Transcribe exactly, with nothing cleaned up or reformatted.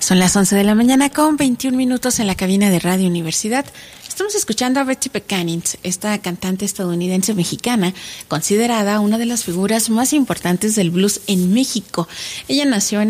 Son las once de la mañana con veintiún minutos en la cabina de Radio Universidad. Estamos escuchando a Betsy Pecanins, esta cantante estadounidense mexicana, considerada una de las figuras más importantes del blues en México. Ella nació en